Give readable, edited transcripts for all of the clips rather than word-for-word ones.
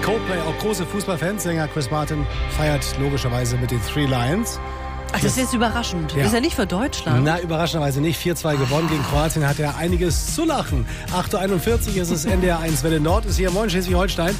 Coldplay, auch große Fußballfans. Sänger Chris Martin feiert logischerweise mit den Three Lions. Ach, das ist jetzt überraschend. Ja. Ist er nicht für Deutschland? Na, überraschenderweise nicht. 4-2 gewonnen gegen Kroatien. Hat er einiges zu lachen. 8.41 Uhr ist es, NDR 1 Welle Nord ist hier. Moin, Schleswig-Holstein.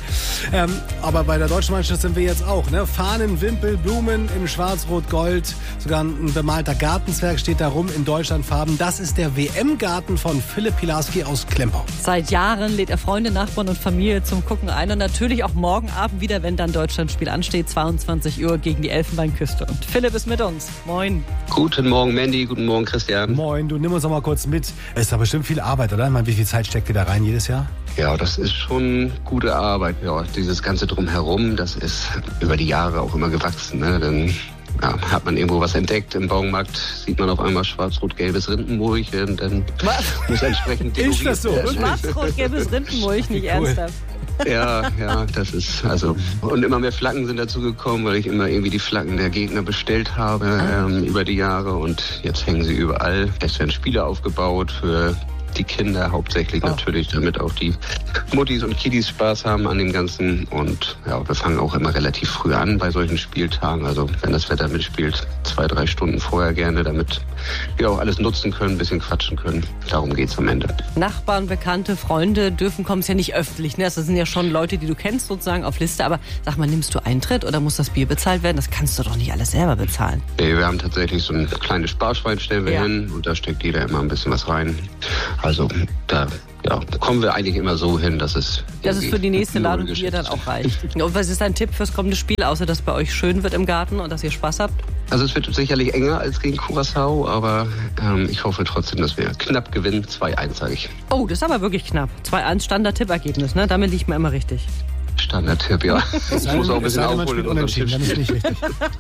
Aber bei der deutschen Mannschaft sind wir jetzt auch. Ne? Fahnen, Wimpel, Blumen in Schwarz-Rot-Gold. Sogar ein bemalter Gartenzwerg steht da rum in Deutschlandfarben. Das ist der WM-Garten von Philipp Pilarski aus Klempau. Seit Jahren lädt er Freunde, Nachbarn und Familie zum Gucken ein. Und natürlich auch morgen Abend wieder, wenn dann Deutschlandspiel ansteht. 22 Uhr gegen die Elfenbeinküste. Und Philipp ist mit uns. Moin. Guten Morgen, Mandy. Guten Morgen, Christian. Moin, du nimm uns doch mal kurz mit. Es ist da bestimmt viel Arbeit, oder? Ich meine, wie viel Zeit steckt ihr da rein jedes Jahr? Ja, das ist schon gute Arbeit. Ja, dieses ganze Drumherum, das ist über die Jahre auch immer gewachsen. Ne? Dann hat man irgendwo was entdeckt im Baumarkt, sieht man auf einmal schwarz-rot-gelbes Rindenmulch und dann muss entsprechend ist das so? Schwarz-rot-gelbes Rindenmulch, nicht cool. ernsthaft. Ja, das ist und immer mehr Flaggen sind dazu gekommen, weil ich immer irgendwie die Flaggen der Gegner bestellt habe über die Jahre und jetzt hängen sie überall. Es werden Spiele aufgebaut für die Kinder hauptsächlich natürlich, damit auch die Muttis und Kiddies Spaß haben an dem Ganzen. Und ja, wir fangen auch immer relativ früh an bei solchen Spieltagen. Also wenn das Wetter mitspielt, 2-3 Stunden vorher gerne, damit wir auch alles nutzen können, ein bisschen quatschen können. Darum geht's am Ende. Nachbarn, Bekannte, Freunde dürfen kommen, ist ja nicht öffentlich. Ne? Das sind ja schon Leute, die du kennst sozusagen auf Liste. Aber sag mal, nimmst du Eintritt oder muss das Bier bezahlt werden? Das kannst du doch nicht alles selber bezahlen. Nee, wir haben tatsächlich so ein kleines Sparschwein, stellen wir hin und da steckt jeder immer ein bisschen was rein. Also da kommen wir eigentlich immer so hin, dass es für die nächste Ladung Bier dann auch reicht. Und was ist dein Tipp fürs kommende Spiel, außer dass bei euch schön wird im Garten und dass ihr Spaß habt? Also es wird sicherlich enger als gegen Curaçao, aber ich hoffe trotzdem, dass wir knapp gewinnen. 2-1, sage ich. Oh, das ist aber wirklich knapp. 2-1 Standard-Tipp-Ergebnis, ne? Damit liegt man immer richtig. Standard-Tipp, ja. Ich muss auch ein bisschen aufholen. Unentschieden, dann ist nicht richtig.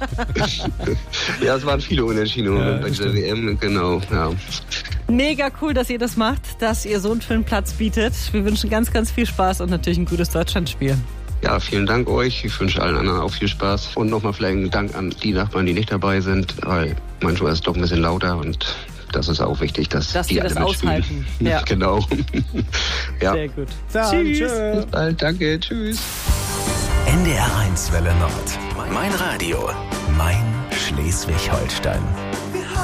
Ja, es waren viele Unentschieden bei dieser WM, genau. Ja. Mega cool, dass ihr das macht, dass ihr so einen schönen Platz bietet. Wir wünschen ganz, ganz viel Spaß und natürlich ein gutes Deutschlandspiel. Ja, vielen Dank euch. Ich wünsche allen anderen auch viel Spaß. Und nochmal vielleicht einen Dank an die Nachbarn, die nicht dabei sind, weil manchmal ist es doch ein bisschen lauter und das ist auch wichtig, dass die alle das mitspielen. aushalten. Ja. Genau. Ja. Sehr gut. Tschüss. Bis bald. Danke. Tschüss. NDR 1 Welle Nord. Mein Radio. Mein Schleswig-Holstein.